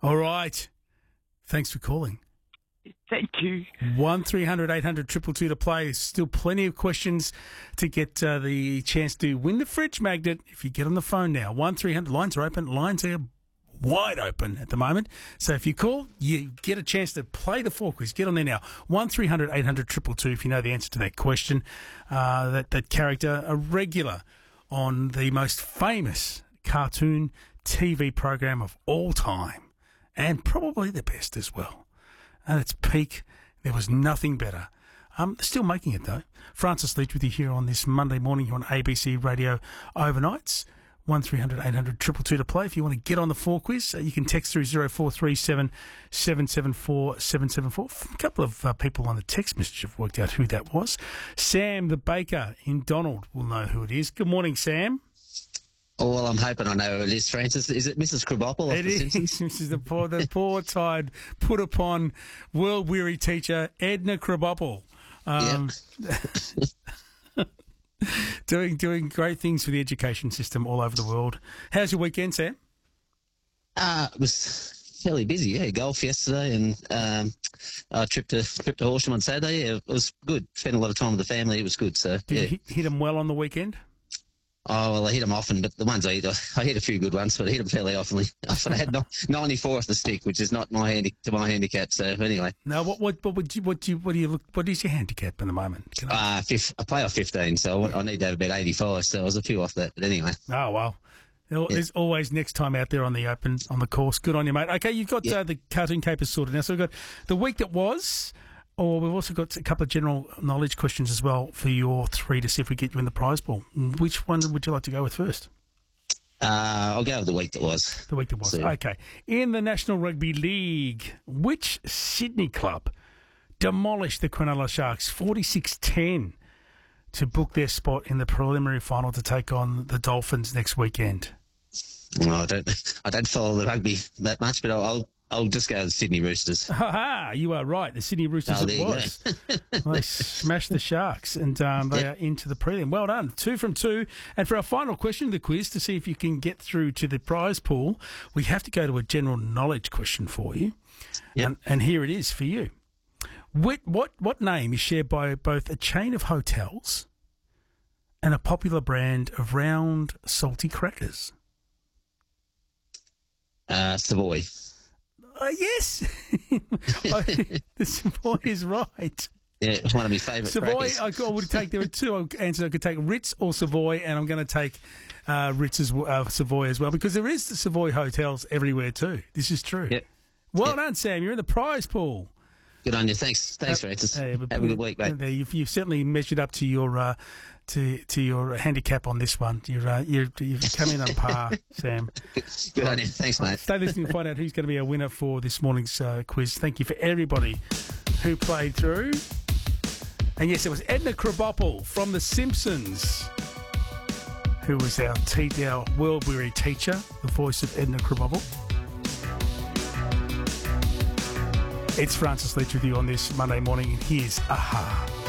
All right. Thanks for calling. Thank you. 1300 800 222 to play. There's still plenty of questions to get the chance to win the fridge magnet if you get on the phone now. 1300 lines are open. Lines are wide open at the moment. So if you call, you get a chance to play the 4 quiz. Get on there now. 1300 800 222 if you know the answer to that question. That character, a regular on the most famous cartoon TV program of all time, and probably the best as well. At its peak, there was nothing better. Still making it, though. Francis Leach with you here on this Monday morning here on ABC Radio Overnights. 1300 800 222 to play. If you want to get on the 4 quiz, you can text through 0437 774 774. A couple of people on the text message have worked out who that was. Sam, the baker in Donald, will know who it is. Good morning, Sam. Oh, well, I'm hoping I know who it is, Francis. Is it Mrs. Krabappel? It is. This is the poor tired, put upon, world-weary teacher, Edna Krabappel. Doing great things for the education system all over the world. How's your weekend, Sam? It was fairly busy, yeah. Golf yesterday and a trip to Horsham on Saturday. Yeah, it was good. Spent a lot of time with the family. It was good. So, Did you hit them well on the weekend? Oh, well, I hit them often, but the ones I hit a few good ones, but I hit them fairly often. I had 94 off the stick, which is not my handicap. So anyway. No, what is your handicap at the moment? I play off 15, so I need to have about 85. So I was a few off that, but anyway. Oh well, there's always next time out there on the course. Good on you, mate. Okay, you've got the cartoon capers sorted now. So we've got the week that was. Or we've also got a couple of general knowledge questions as well for your 3 to see if we get you in the prize pool. Which one would you like to go with first? I'll go with the week that was. The week that was. So, okay. In the National Rugby League, which Sydney club demolished the Cronulla Sharks 46-10 to book their spot in the preliminary final to take on the Dolphins next weekend? Well, I don't follow the rugby that much, but I'll just go with the Sydney Roosters. Ha! You are right. The Sydney Roosters it was. They smashed the Sharks and they are into the prelim. Well done. 2 from 2. And for our final question of the quiz, to see if you can get through to the prize pool, we have to go to a general knowledge question for you. Yep. And here it is for you. What name is shared by both a chain of hotels and a popular brand of round, salty crackers? Savoy. Yes. The Savoy is right. Yeah, it's one of my favourite Savoy, crackers. I would take, there are 2 answers. I could take Ritz or Savoy, and I'm going to take Ritz Savoy as well, because there is the Savoy hotels everywhere too. This is true. Yep. Well done, Sam. You're in the prize pool. Good on you. Thanks, Francis. Have a good week, mate. You've certainly measured up to your to your handicap on this one. You've come in on par, Sam. Good on you. Thanks, mate. Stay listening to find out who's going to be our winner for this morning's quiz. Thank you for everybody who played through. And yes, it was Edna Krabappel from The Simpsons, who was our world-weary teacher, the voice of Edna Krabappel. It's Francis Leach with you on this Monday morning, and here's Aha.